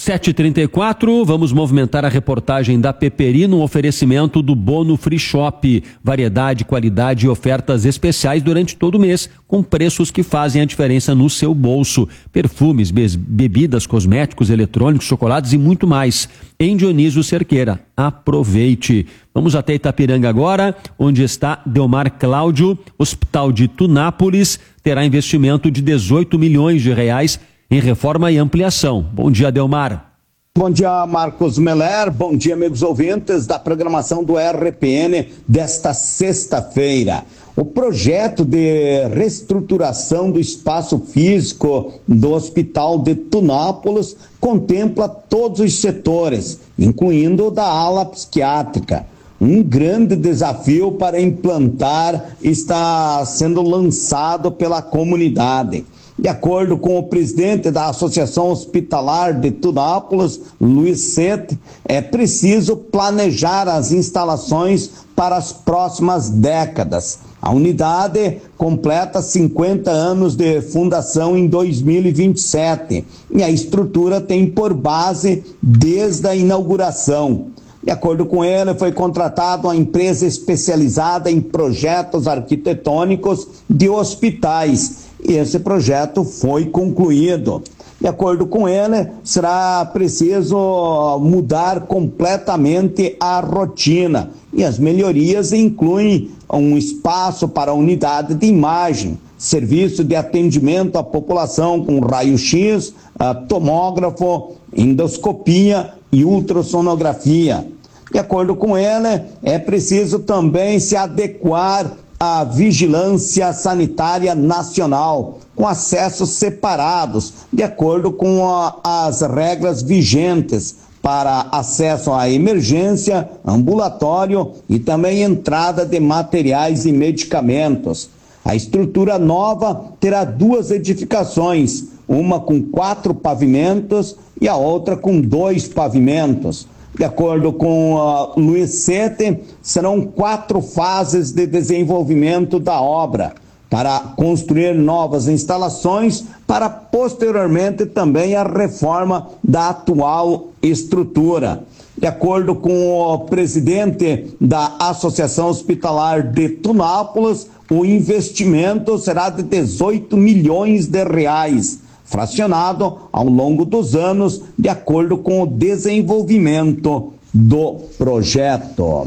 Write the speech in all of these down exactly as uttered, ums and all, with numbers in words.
sete e trinta e quatro, vamos movimentar a reportagem da Peperi no oferecimento do Bono Free Shop. Variedade, qualidade e ofertas especiais durante todo o mês, com preços que fazem a diferença no seu bolso. Perfumes, be- bebidas, cosméticos, eletrônicos, chocolates e muito mais. Em Dionísio Cerqueira. Aproveite. Vamos até Itapiranga agora, onde está Delmar Cláudio. Hospital de Tunápolis terá investimento de dezoito milhões de reais em reforma e ampliação. Bom dia, Delmar. Bom dia, Marcos Meller. Bom dia, amigos ouvintes da programação do R P N desta sexta-feira. O projeto de reestruturação do espaço físico do Hospital de Tunápolis contempla todos os setores, incluindo o da ala psiquiátrica. Um grande desafio para implantar está sendo lançado pela comunidade. De acordo com o presidente da Associação Hospitalar de Tunápolis, Luiz Sete, é preciso planejar as instalações para as próximas décadas. A unidade completa cinquenta anos de fundação em dois mil e vinte e sete e a estrutura tem por base desde a inauguração. De acordo com ele, foi contratada uma empresa especializada em projetos arquitetônicos de hospitais. E esse projeto foi concluído. De acordo com ele, será preciso mudar completamente a rotina. E as melhorias incluem um espaço para a unidade de imagem, serviço de atendimento à população com raio-x, tomógrafo, endoscopia e ultrassonografia. De acordo com ele, é preciso também se adequar à vigilância sanitária nacional, com acessos separados, de acordo com a, as regras vigentes para acesso à emergência, ambulatório e também entrada de materiais e medicamentos. A estrutura nova terá duas edificações, uma com quatro pavimentos e a outra com dois pavimentos. De acordo com uh, Luiz Sete, serão quatro fases de desenvolvimento da obra, para construir novas instalações, para posteriormente também a reforma da atual estrutura. De acordo com o presidente da Associação Hospitalar de Tunápolis, o investimento será de dezoito milhões de reais, fracionado ao longo dos anos, de acordo com o desenvolvimento do projeto.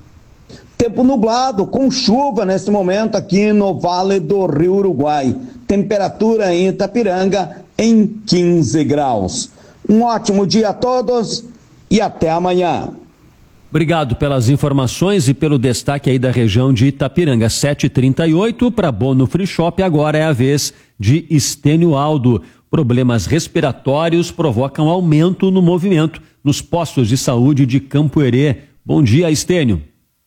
Tempo nublado, com chuva nesse momento aqui no Vale do Rio Uruguai. Temperatura em Itapiranga em quinze graus. Um ótimo dia a todos e até amanhã. Obrigado pelas informações e pelo destaque aí da região de Itapiranga. sete e trinta e oito para Bono Free Shop, agora é a vez de Estênio Aldo. Problemas respiratórios provocam aumento no movimento nos postos de saúde de Campo Herê. Bom dia, Estênio.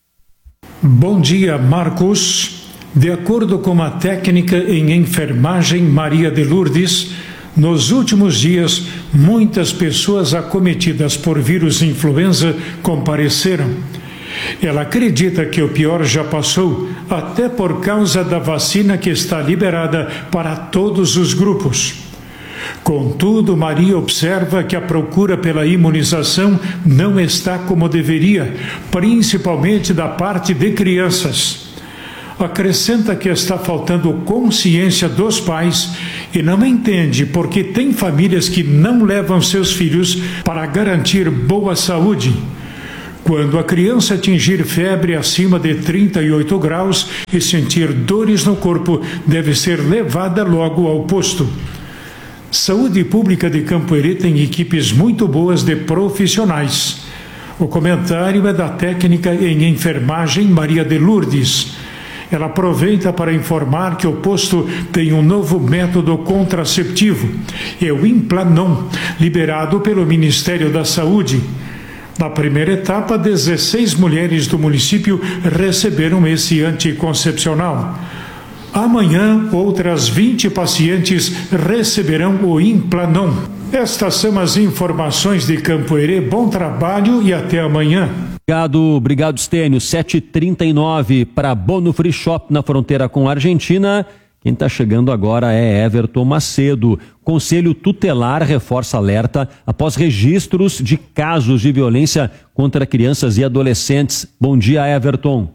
Bom dia, Marcos. De acordo com a técnica em enfermagem Maria de Lourdes, nos últimos dias, muitas pessoas acometidas por vírus influenza compareceram. Ela acredita que o pior já passou, até por causa da vacina que está liberada para todos os grupos. Contudo, Maria observa que a procura pela imunização não está como deveria, principalmente da parte de crianças. Acrescenta que está faltando consciência dos pais e não entende porque tem famílias que não levam seus filhos para garantir boa saúde. Quando a criança atingir febre acima de trinta e oito graus e sentir dores no corpo, deve ser levada logo ao posto. Saúde Pública de Campo Herê tem equipes muito boas de profissionais. O comentário é da técnica em enfermagem Maria de Lourdes. Ela aproveita para informar que o posto tem um novo método contraceptivo, é o Implanon, liberado pelo Ministério da Saúde. Na primeira etapa, dezesseis mulheres do município receberam esse anticoncepcional. Amanhã, outras vinte pacientes receberão o Implanon. Estas são as informações de Campo Herê. Bom trabalho e até amanhã. Obrigado, obrigado, Estênio. sete e trinta e nove para Bono Free Shop na fronteira com a Argentina. Quem está chegando agora é Everton Macedo. Conselho Tutelar reforça alerta após registros de casos de violência contra crianças e adolescentes. Bom dia, Everton.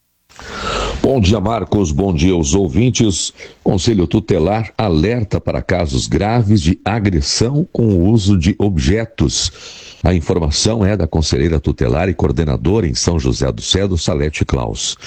Bom dia, Marcos. Bom dia aos ouvintes. Conselho Tutelar alerta para casos graves de agressão com o uso de objetos. A informação é da conselheira tutelar e coordenadora em São José do Cedro, Salete Klaus.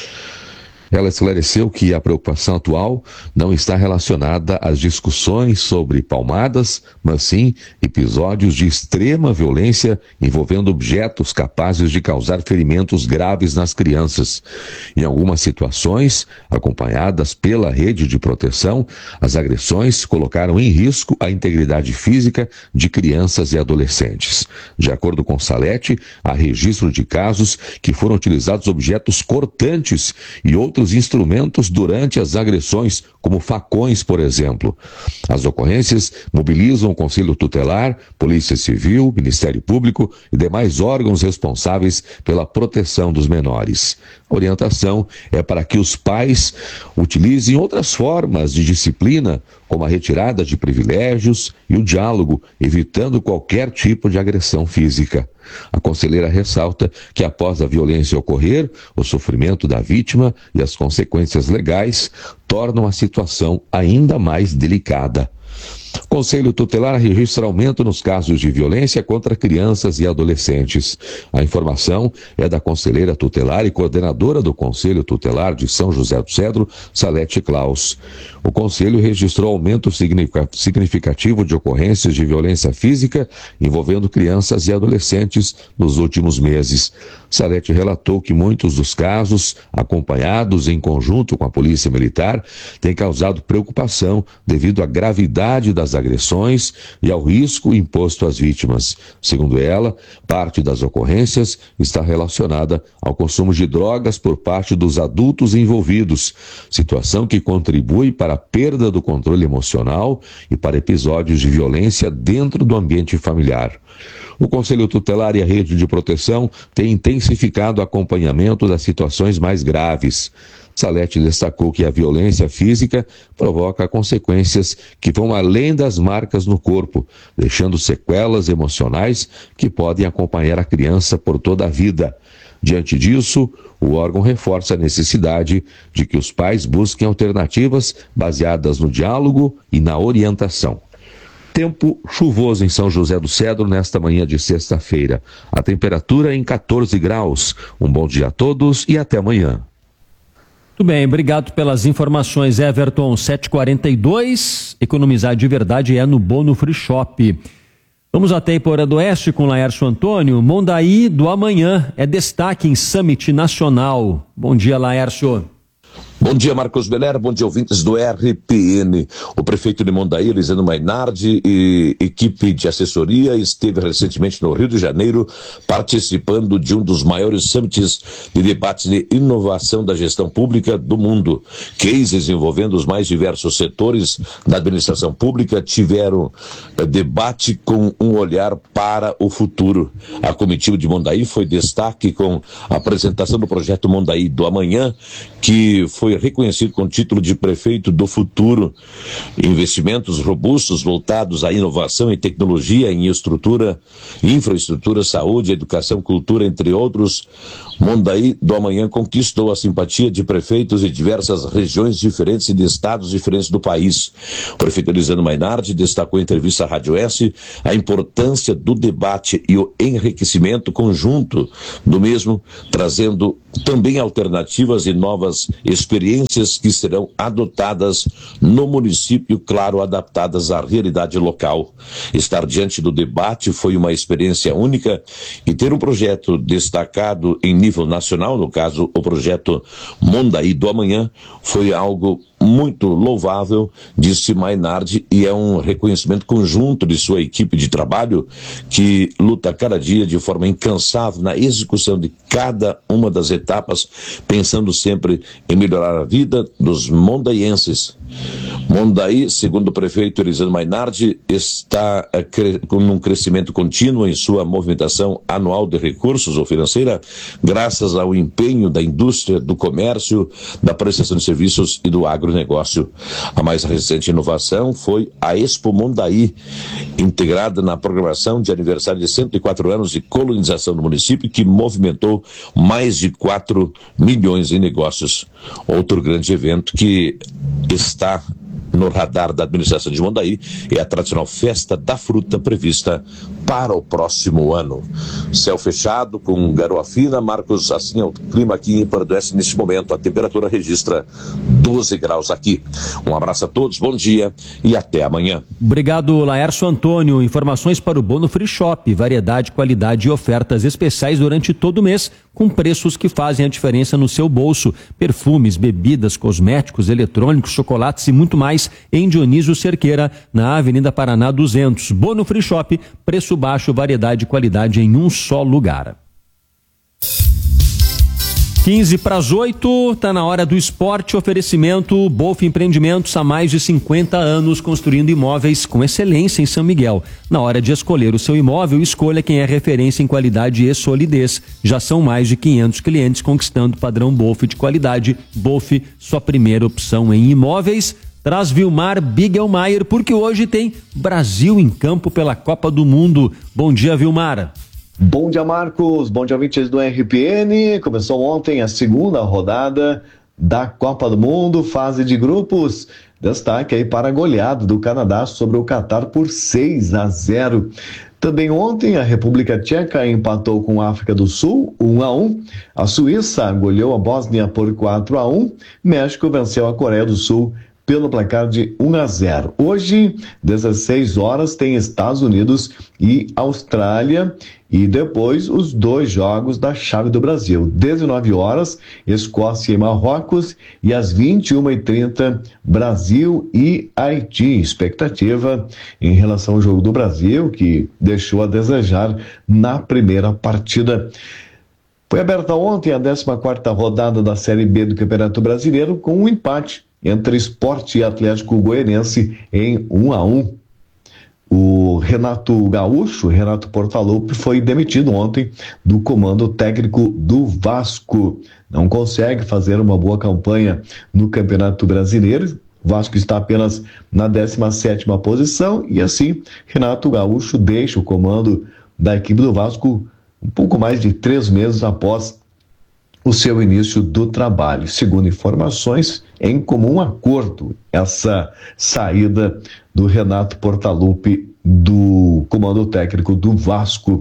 Ela esclareceu que a preocupação atual não está relacionada às discussões sobre palmadas, mas sim episódios de extrema violência envolvendo objetos capazes de causar ferimentos graves nas crianças. Em algumas situações, acompanhadas pela rede de proteção, as agressões colocaram em risco a integridade física de crianças e adolescentes. De acordo com Salete, há registro de casos que foram utilizados objetos cortantes e outros instrumentos durante as agressões, como facões, por exemplo. As ocorrências mobilizam o Conselho Tutelar, Polícia Civil, Ministério Público e demais órgãos responsáveis pela proteção dos menores. A orientação é para que os pais utilizem outras formas de disciplina, como a retirada de privilégios e o diálogo, evitando qualquer tipo de agressão física. A conselheira ressalta que após a violência ocorrer, o sofrimento da vítima e as consequências legais tornam a situação ainda mais delicada. O Conselho Tutelar registra aumento nos casos de violência contra crianças e adolescentes. A informação é da conselheira tutelar e coordenadora do Conselho Tutelar de São José do Cedro, Salete Klaus. O Conselho registrou aumento significativo de ocorrências de violência física envolvendo crianças e adolescentes nos últimos meses. Salete relatou que muitos dos casos, acompanhados em conjunto com a Polícia Militar, têm causado preocupação devido à gravidade das agressões e ao risco imposto às vítimas. Segundo ela, parte das ocorrências está relacionada ao consumo de drogas por parte dos adultos envolvidos, situação que contribui para a perda do controle emocional e para episódios de violência dentro do ambiente familiar. O Conselho Tutelar e a Rede de Proteção têm intensificado o acompanhamento das situações mais graves. Salete destacou que a violência física provoca consequências que vão além das marcas no corpo, deixando sequelas emocionais que podem acompanhar a criança por toda a vida. Diante disso, o órgão reforça a necessidade de que os pais busquem alternativas baseadas no diálogo e na orientação. Tempo chuvoso em São José do Cedro nesta manhã de sexta-feira. A temperatura em catorze graus. Um bom dia a todos e até amanhã. Muito bem, obrigado pelas informações, Everton. sete e quarenta e dois, economizar de verdade é no Bono Free Shop. Vamos até Iporã do Oeste com Laércio Antônio. Mondaí do Amanhã é destaque em Summit Nacional. Bom dia, Laércio. Bom dia, Marcos Beller, bom dia, ouvintes do R P N. O prefeito de Mondaí, Elisandro Mainardi, e equipe de assessoria esteve recentemente no Rio de Janeiro participando de um dos maiores summits de debates de inovação da gestão pública do mundo. Cases envolvendo os mais diversos setores da administração pública tiveram eh, debate com um olhar para o futuro. A comitiva de Mondaí foi destaque com a apresentação do projeto Mondaí do Amanhã, que foi reconhecido com o título de Prefeito do Futuro. Investimentos robustos voltados à inovação e tecnologia em estrutura, infraestrutura, saúde, educação, cultura, entre outros. Mondaí do Amanhã conquistou a simpatia de prefeitos de diversas regiões diferentes e de estados diferentes do país. O prefeito Elisandro Mainardi destacou em entrevista à Rádio S a importância do debate e o enriquecimento conjunto do mesmo, trazendo também alternativas e novas experiências que serão adotadas no município, claro, adaptadas à realidade local. Estar diante do debate foi uma experiência única e ter um projeto destacado em nível nacional, no caso o projeto Mondaí do Amanhã, foi algo muito louvável, disse Mainardi, e é um reconhecimento conjunto de sua equipe de trabalho que luta cada dia de forma incansável na execução de cada uma das etapas, pensando sempre em melhorar a vida dos mondaienses Mondaí, segundo o prefeito Elisandro Mainardi, está com um crescimento contínuo em sua movimentação anual de recursos ou financeira, graças ao empenho da indústria, do comércio, da prestação de serviços e do agronegócio. A mais recente inovação foi a Expo Mondaí, integrada na programação de aniversário de cento e quatro anos de colonização do município, que movimentou mais de quatro milhões em negócios. Outro grande evento que está no radar da administração de Mondaí é a tradicional Festa da Fruta, prevista para o próximo ano. Céu fechado, com garoa fina. Marcos, assim é o clima aqui em Parduense neste momento. A temperatura registra doze graus aqui. Um abraço a todos, bom dia e até amanhã. Obrigado, Laércio Antônio. Informações para o Bono Free Shop. Variedade, qualidade e ofertas especiais durante todo o mês, com preços que fazem a diferença no seu bolso. Perfumes, bebidas, cosméticos, eletrônicos, chocolates e muito mais em Dionísio Cerqueira, na Avenida Paraná duzentos. Bono Free Shop, preço baixo, variedade e qualidade em um só lugar. quinze para as oito, está na hora do esporte. Oferecimento Bolf Empreendimentos, há mais de cinquenta anos construindo imóveis com excelência em São Miguel. Na hora de escolher o seu imóvel, escolha quem é referência em qualidade e solidez. Já são mais de quinhentos clientes conquistando o padrão Bolf de qualidade. Bolf, sua primeira opção em imóveis. Traz Vilmar Bigelmaier, porque hoje tem Brasil em campo pela Copa do Mundo. Bom dia, Vilmar. Bom dia, Marcos. Bom dia, ouvintes do R P N. Começou ontem a segunda rodada da Copa do Mundo, fase de grupos. Destaque aí para a goleada do Canadá sobre o Catar por seis a zero. Também ontem a República Tcheca empatou com a África do Sul, um a um. A Suíça goleou a Bósnia por quatro a um. México venceu a Coreia do Sul pelo placar de um a zero. Hoje, dezesseis horas, tem Estados Unidos e Austrália, e depois os dois jogos da chave do Brasil. dezenove horas, Escócia e Marrocos, e às vinte e uma e trinta, Brasil e Haiti. Expectativa em relação ao jogo do Brasil, que deixou a desejar na primeira partida. Foi aberta ontem a décima quarta rodada da Série B do Campeonato Brasileiro, com um empate entre Sport e Atlético Goianiense em um a um. O Renato Gaúcho, Renato Portaluppi, foi demitido ontem do comando técnico do Vasco. Não consegue fazer uma boa campanha no Campeonato Brasileiro. O Vasco está apenas na décima sétima posição e assim Renato Gaúcho deixa o comando da equipe do Vasco um pouco mais de três meses após o seu início do trabalho. Segundo informações, em comum acordo, essa saída do Renato Portaluppi do comando técnico do Vasco.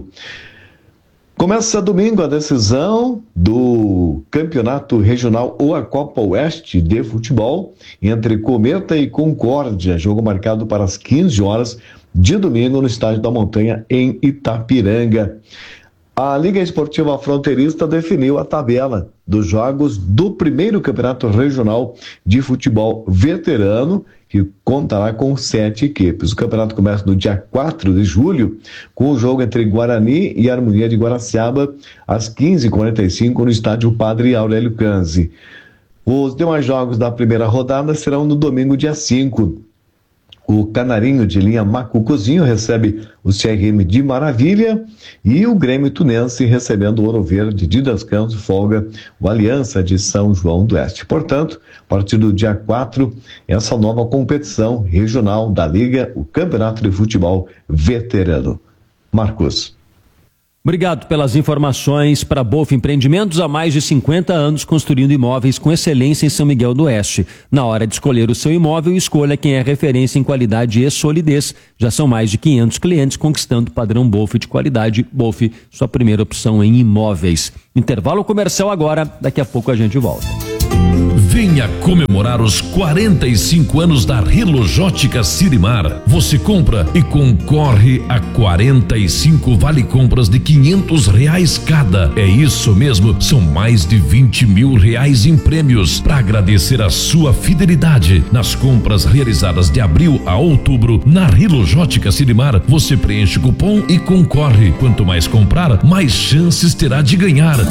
Começa domingo a decisão do Campeonato Regional ou a Copa Oeste de Futebol entre Cometa e Concórdia, jogo marcado para as quinze horas de domingo no Estádio da Montanha em Itapiranga. A Liga Esportiva Fronteirista definiu a tabela dos jogos do primeiro Campeonato Regional de Futebol Veterano, que contará com sete equipes. O campeonato começa no dia quatro de julho, com o jogo entre Guarani e Harmonia de Guaraciaba, às quinze e quarenta e cinco, no estádio Padre Aurélio Canzi. Os demais jogos da primeira rodada serão no domingo, dia cinco. O Canarinho de linha Macucozinho recebe o C R M de Maravilha e o Grêmio Tunense recebendo o Ouro Verde de Descanso e Folga, o Aliança de São João do Oeste. Portanto, a partir do dia quatro, essa nova competição regional da Liga, o Campeonato de Futebol Veterano. Marcos. Obrigado pelas informações. Para Bolf Empreendimentos, há mais de cinquenta anos construindo imóveis com excelência em São Miguel do Oeste. Na hora de escolher o seu imóvel, escolha quem é referência em qualidade e solidez. Já são mais de quinhentos clientes conquistando o padrão Bolf de qualidade. Bolf, sua primeira opção em imóveis. Intervalo comercial agora, daqui a pouco a gente volta. Venha comemorar os quarenta e cinco anos da Relojótica Sirimar. Você compra e concorre a quarenta e cinco vale compras de quinhentos reais cada. É isso mesmo, são mais de vinte mil reais em prêmios. Para agradecer a sua fidelidade nas compras realizadas de abril a outubro na Relojótica Sirimar, você preenche o cupom e concorre. Quanto mais comprar, mais chances terá de ganhar.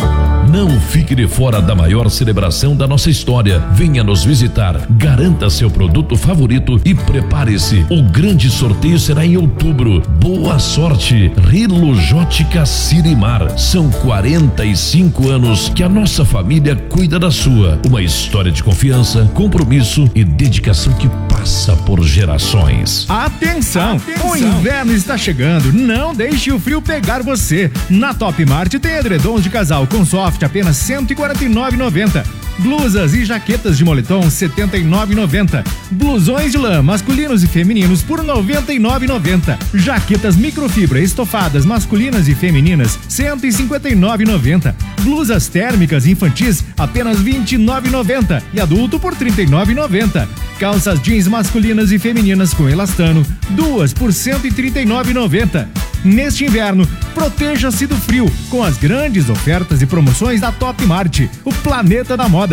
Não fique de fora da maior celebração da nossa história. Venha nos visitar, garanta seu produto favorito e prepare-se. O grande sorteio será em outubro. Boa sorte, Rilojótica Sirimar. São quarenta e cinco anos que a nossa família cuida da sua. Uma história de confiança, compromisso e dedicação que passa por gerações. Atenção! Atenção! O inverno está chegando. Não deixe o frio pegar você. Na Top Mart tem edredons de casal com soft apenas cento e quarenta e nove reais e noventa centavos. Blusas e jaquetas de moletom setenta e nove reais e noventa centavos. Blusões de lã masculinos e femininos por noventa e nove reais e noventa centavos. Jaquetas microfibra estofadas masculinas e femininas cento e cinquenta e nove reais e noventa centavos. Blusas térmicas infantis apenas vinte e nove reais e noventa centavos e adulto por trinta e nove reais e noventa centavos. Calças jeans masculinas e femininas com elastano, duas por cento e trinta e nove reais e noventa centavos. Neste inverno, proteja-se do frio com as grandes ofertas e promoções da Top Mart, o planeta da moda.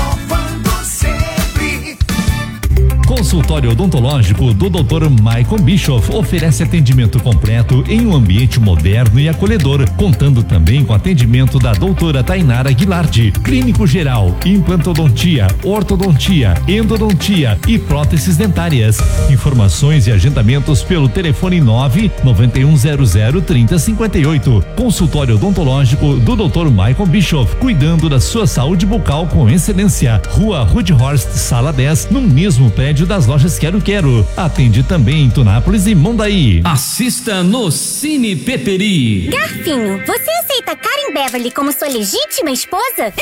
Consultório odontológico do doutor Michael Bischoff oferece atendimento completo em um ambiente moderno e acolhedor, contando também com atendimento da doutora Tainara Guilherme, clínico geral, implantodontia, ortodontia, endodontia e próteses dentárias. Informações e agendamentos pelo telefone nove nove um zero zero trinta cinquenta e oito. Consultório odontológico do doutor Michael Bischoff, cuidando da sua saúde bucal com excelência. Rua Rudhorst, sala dez, no mesmo prédio das lojas Quero Quero. Atende também em Tunápolis e Mondaí. Assista no Cine Peperi. Garfinho, você aceita Karen Beverly como sua legítima esposa?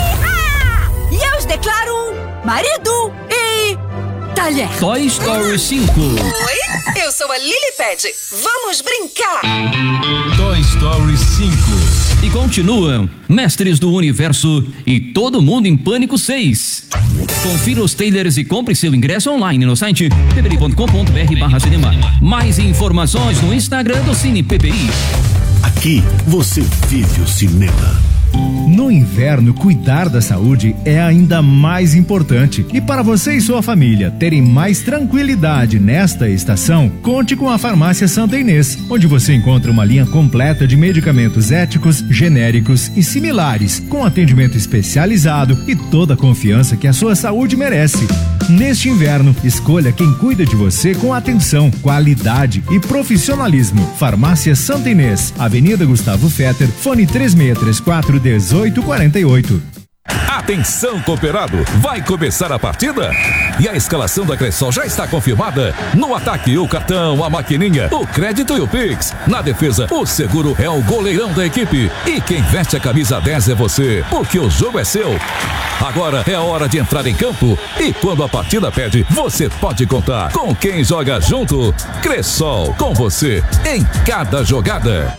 E, e eu os declaro marido e talher. Toy Story cinco. Oi, eu sou a Lilipad. Vamos brincar. Toy Story cinco. E continuam Mestres do Universo e Todo Mundo em Pânico seis. Confira os trailers e compre seu ingresso online no site peperi ponto com ponto br barra cinema. Mais informações no Instagram do Cine Peperi. Aqui você vive o cinema. No inverno, cuidar da saúde é ainda mais importante. E para você e sua família terem mais tranquilidade nesta estação, conte com a Farmácia Santa Inês, onde você encontra uma linha completa de medicamentos éticos, genéricos e similares, com atendimento especializado e toda a confiança que a sua saúde merece. Neste inverno, escolha quem cuida de você com atenção, qualidade e profissionalismo. Farmácia Santa Inês, Avenida Gustavo Fetter, fone três seis três quatro, um oito quatro oito. Atenção, cooperado, vai começar a partida? E a escalação da Cressol já está confirmada? No ataque, o cartão, a maquininha, o crédito e o Pix. Na defesa, o seguro é o goleirão da equipe. E quem veste a camisa dez é você, porque o jogo é seu. Agora é a hora de entrar em campo e quando a partida pede, você pode contar com quem joga junto. Cressol, com você em cada jogada.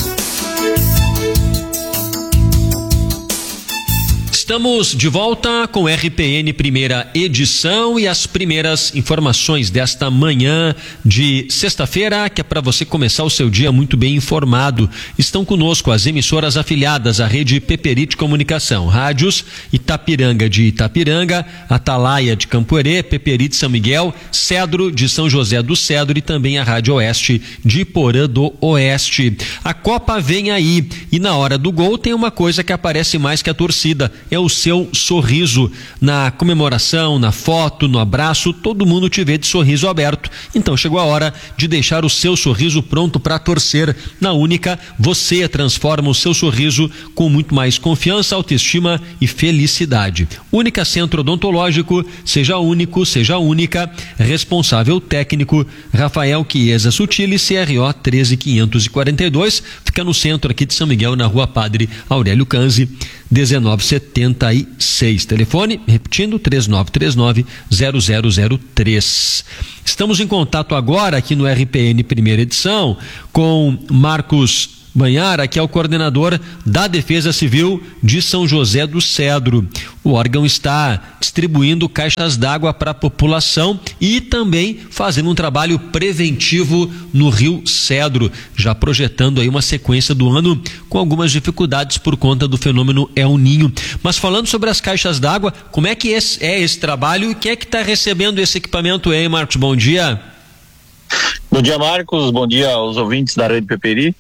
Estamos de volta com R P N primeira edição e as primeiras informações desta manhã de sexta-feira, que é para você começar o seu dia muito bem informado. Estão conosco as emissoras afiliadas à rede Peperi de Comunicação, rádios Itapiranga de Itapiranga, Atalaia de Campoerê, Peperi de São Miguel, Cedro de São José do Cedro e também a Rádio Oeste de Porã do Oeste. A Copa vem aí e na hora do gol tem uma coisa que aparece mais que a torcida, é o seu sorriso. Na comemoração, na foto, no abraço, todo mundo te vê de sorriso aberto. Então chegou a hora de deixar o seu sorriso pronto para torcer. Na Única, você transforma o seu sorriso com muito mais confiança, autoestima e felicidade. Única Centro Odontológico, seja único, seja única. Responsável técnico, Rafael Chiesa Sutili, C R O treze mil quinhentos e quarenta e dois, fica no centro aqui de São Miguel, na Rua Padre Aurélio Canzi, dezenove setenta e seis. Telefone, repetindo, três nove três nove, zero zero zero três. Estamos em contato agora aqui no R P N primeira edição com Marcos Banhara, que é o coordenador da Defesa Civil de São José do Cedro. O órgão está distribuindo caixas d'água para a população e também fazendo um trabalho preventivo no Rio Cedro, já projetando aí uma sequência do ano com algumas dificuldades por conta do fenômeno El Ninho. Mas falando sobre as caixas d'água, como é que esse, é esse trabalho e quem é que está recebendo esse equipamento aí, Marcos? Bom dia. Bom dia, Marcos. Bom dia aos ouvintes da Rede Peperi.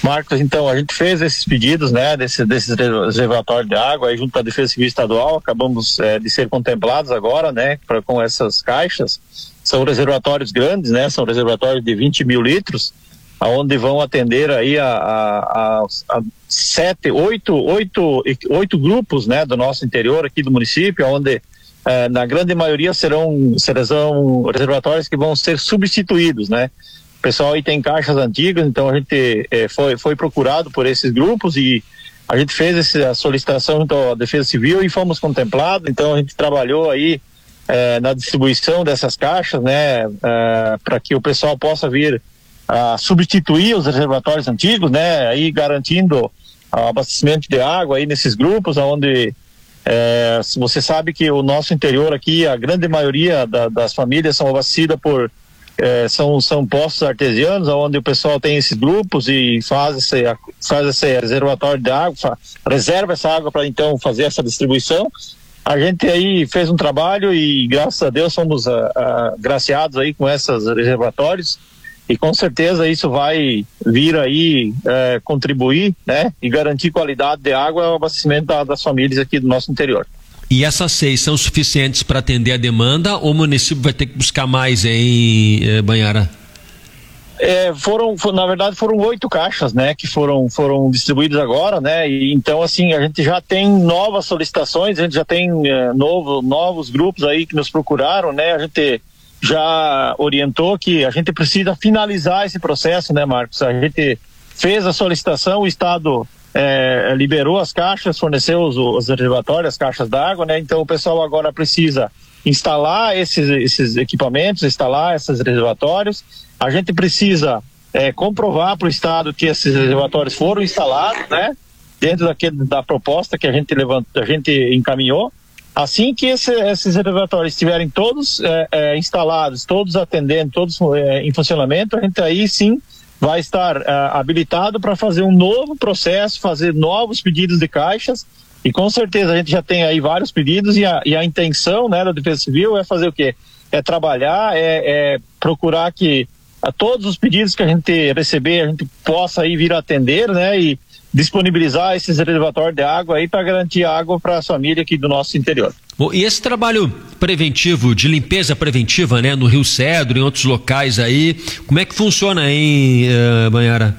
Marcos, então, a gente fez esses pedidos, né, desse, desses reservatórios de água, aí junto com a Defesa Civil Estadual, acabamos é, de ser contemplados agora, né, pra, com essas caixas. São reservatórios grandes, né, são reservatórios de vinte mil litros, aonde vão atender aí a, a, a, a sete, oito, oito, oito grupos, né, do nosso interior aqui do município, onde é, na grande maioria serão, serão reservatórios que vão ser substituídos, né. O pessoal aí tem caixas antigas, então a gente eh, foi, foi procurado por esses grupos e a gente fez essa solicitação junto à Defesa Civil e fomos contemplados. Então a gente trabalhou aí eh, na distribuição dessas caixas, né, eh, para que o pessoal possa vir a substituir os reservatórios antigos, né, aí garantindo o abastecimento de água aí nesses grupos, onde eh, você sabe que o nosso interior aqui, a grande maioria da, das famílias são abastecidas por É, são, são postos artesianos, onde o pessoal tem esses grupos e faz esse, faz esse reservatório de água, fa, reserva essa água para então fazer essa distribuição. A gente aí fez um trabalho e graças a Deus somos a, a, graciados aí com esses reservatórios e com certeza isso vai vir aí é, contribuir, né, e garantir qualidade de água e o abastecimento da, das famílias aqui do nosso interior. E essas seis são suficientes para atender a demanda ou o município vai ter que buscar mais em eh, Banhara? É, foram, for, na verdade foram oito caixas, né, que foram, foram distribuídas agora, né, e então assim, a gente já tem novas solicitações, a gente já tem é, novo, novos grupos aí que nos procuraram, né, a gente já orientou que a gente precisa finalizar esse processo, né, Marcos, a gente fez a solicitação, o Estado É, liberou as caixas, forneceu os, os reservatórios, as caixas d'água, né? Então o pessoal agora precisa instalar esses, esses equipamentos, instalar esses reservatórios. A gente precisa é, comprovar para o Estado que esses reservatórios foram instalados, né? Dentro daquele, da proposta que a gente levantou, a gente encaminhou. Assim que esse, esses reservatórios estiverem todos é, é, instalados, todos atendendo, todos é, em funcionamento, a gente aí sim vai estar uh, habilitado para fazer um novo processo, fazer novos pedidos de caixas e com certeza a gente já tem aí vários pedidos e a, e a intenção, né, da Defesa Civil é fazer o quê? É trabalhar, é, é procurar que a todos os pedidos que a gente receber a gente possa aí vir a atender, né, e disponibilizar esses reservatórios de água aí para garantir água para a família aqui do nosso interior. Bom, e esse trabalho preventivo, de limpeza preventiva, né, no Rio Cedro, em outros locais aí, como é que funciona, hein, uh, Banhara?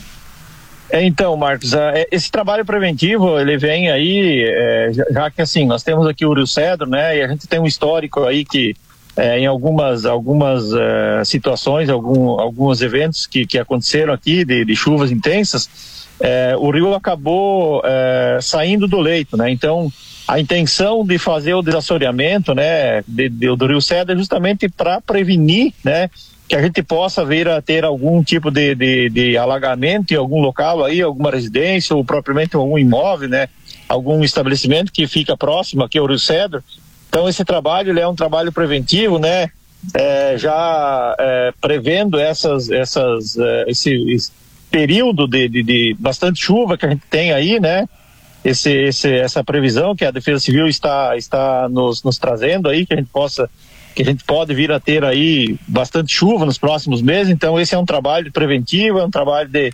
É, então, Marcos, uh, esse trabalho preventivo, ele vem aí, é, já, já que assim, nós temos aqui o Rio Cedro, né, e a gente tem um histórico aí que é, em algumas, algumas uh, situações, algum, alguns eventos que, que aconteceram aqui de, de chuvas intensas, é, o rio acabou é, saindo do leito, né, então a intenção de fazer o desassoreamento, né, de, de, do Rio Cedro é justamente para prevenir, né, que a gente possa vir a ter algum tipo de, de, de alagamento em algum local aí, alguma residência ou propriamente algum imóvel, né, algum estabelecimento que fica próximo aqui ao Rio Cedro. Então esse trabalho ele é um trabalho preventivo, né, é, já é, prevendo essas, essas, é, esse, esse período de, de, de bastante chuva que a gente tem aí, né, Esse, esse, essa previsão que a Defesa Civil está, está nos, nos trazendo aí, que a gente possa, que a gente pode vir a ter aí bastante chuva nos próximos meses. Então esse é um trabalho preventivo, é um trabalho de,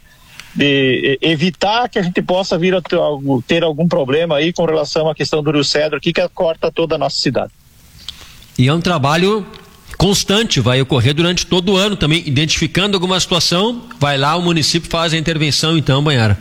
de evitar que a gente possa vir a ter, ter algum problema aí com relação à questão do Rio Cedro aqui, que corta toda a nossa cidade. E é um trabalho constante, vai ocorrer durante todo o ano também, identificando alguma situação, vai lá, o município faz a intervenção então, Banhara.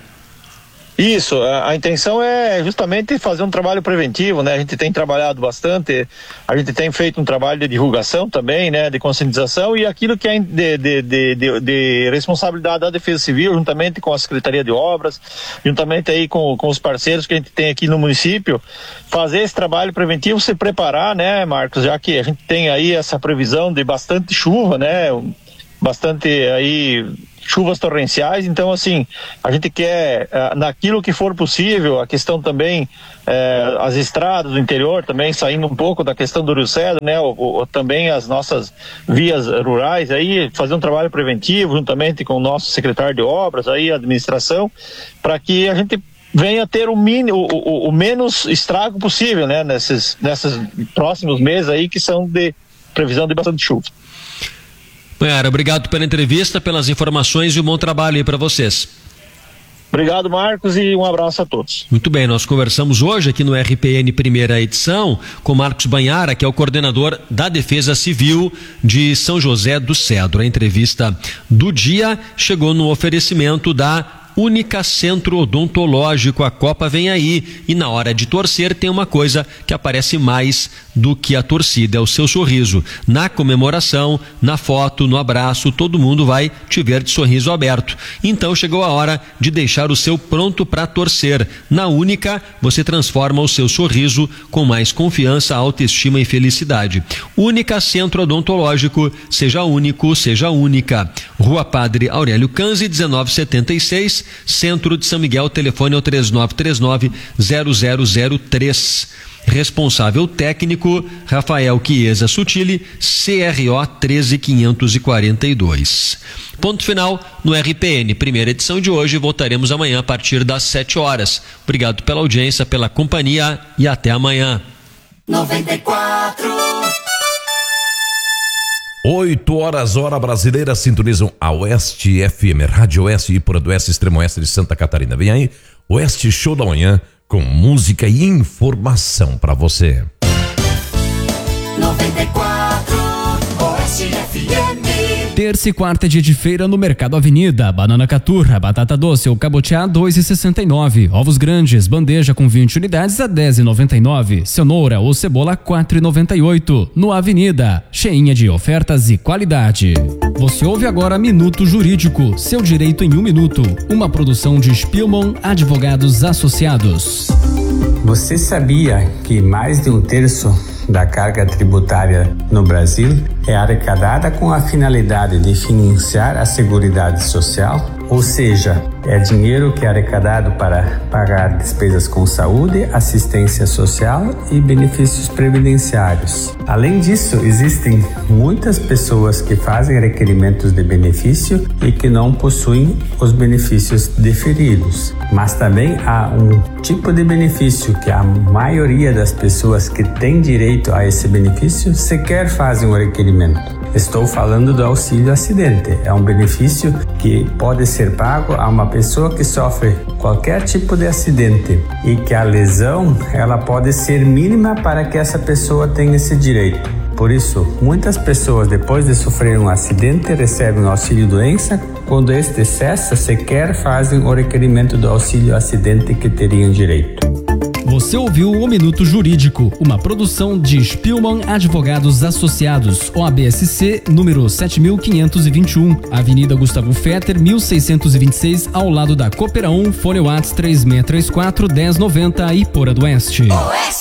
Isso, a, a intenção é justamente fazer um trabalho preventivo, né? A gente tem trabalhado bastante, a gente tem feito um trabalho de divulgação também, né? De conscientização e aquilo que é de, de, de, de, de responsabilidade da Defesa Civil, juntamente com a Secretaria de Obras, juntamente aí com, com os parceiros que a gente tem aqui no município, fazer esse trabalho preventivo, se preparar, né, Marcos? Já que a gente tem aí essa previsão de bastante chuva, né? Bastante aí chuvas torrenciais, então assim, a gente quer, uh, naquilo que for possível, a questão também, uh, as estradas do interior também, saindo um pouco da questão do Rio Cedro, né, ou, ou também as nossas vias rurais, aí fazer um trabalho preventivo, juntamente com o nosso secretário de obras, aí a administração, para que a gente venha ter o, mínimo, o, o, o menos estrago possível, né, nesses, nesses próximos meses aí, que são de previsão de bastante chuva. Banhara, obrigado pela entrevista, pelas informações e um bom trabalho aí para vocês. Obrigado, Marcos, e um abraço a todos. Muito bem, nós conversamos hoje aqui no R P N primeira edição com Marcos Banhara, que é o coordenador da Defesa Civil de São José do Cedro. A entrevista do dia chegou no oferecimento da Única Centro Odontológico. A Copa vem aí e na hora de torcer tem uma coisa que aparece mais do que a torcida, é o seu sorriso. Na comemoração, na foto, no abraço, todo mundo vai te ver de sorriso aberto. Então chegou a hora de deixar o seu pronto para torcer. Na Única, você transforma o seu sorriso com mais confiança, autoestima e felicidade. Única Centro Odontológico, seja único, seja única. Rua Padre Aurélio Canzi, dezenove setenta e seis, Centro de São Miguel. Telefone é o três nove três nove, zero zero zero três. Responsável técnico Rafael Chiesa Sutili, C R O treze quinhentos e quarenta e dois. Ponto final no R P N, primeira edição de hoje. Voltaremos amanhã a partir das sete horas. Obrigado pela audiência, pela companhia e até amanhã. noventa e quatro. oito horas, hora brasileira, sintonizam a Oeste F M, Rádio Oeste e Ipura do Oeste, Extremo Oeste de Santa Catarina. Vem aí, Oeste Show da Manhã, com música e informação para você. noventa e quatro, Oeste F M. Terça e quarta é dia de feira no Mercado Avenida. Banana caturra, batata doce ou cabotiá dois e sessenta e nove. Ovos grandes, bandeja com vinte unidades a dez e noventa e nove. Cenoura ou cebola quatro e noventa e oito. No Avenida, cheinha de ofertas e qualidade. Você ouve agora Minuto Jurídico, seu direito em um minuto. Uma produção de Spielman Advogados Associados. Você sabia que mais de um terço da carga tributária no Brasil é arrecadada com a finalidade de financiar a Seguridade Social? Ou seja, é dinheiro que é arrecadado para pagar despesas com saúde, assistência social e benefícios previdenciários. Além disso, existem muitas pessoas que fazem requerimentos de benefício e que não possuem os benefícios deferidos. Mas também há um tipo de benefício que a maioria das pessoas que têm direito a esse benefício sequer fazem o requerimento. Estou falando do auxílio acidente. É um benefício que pode ser pago a uma pessoa que sofre qualquer tipo de acidente e que a lesão ela pode ser mínima para que essa pessoa tenha esse direito. Por isso, muitas pessoas depois de sofrer um acidente recebem o auxílio doença. Quando este cessa, sequer fazem o requerimento do auxílio acidente que teriam direito. Você ouviu o Minuto Jurídico, uma produção de Spielman Advogados Associados, O A B S C, número sete mil quinhentos e vinte e um, Avenida Gustavo Fetter, mil seiscentos e vinte e seis, ao lado da Coopera um, Fone Whats três seis três quatro, um zero nove zero, Ipura do Oeste.